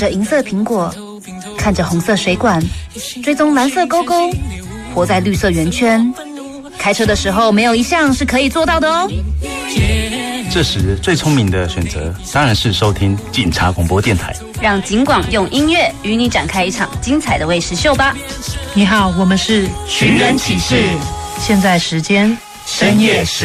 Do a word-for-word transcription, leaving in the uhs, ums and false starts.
着银色苹果，看着红色水管，追踪蓝色勾勾，活在绿色圆圈。开车的时候，没有一项是可以做到的哦。 这时最聪明的选择当然是收听警察广播电台， 让警广用音乐与你展开一场精彩的喂食秀吧。 你好，我们是寻人启事， 现在时间深夜十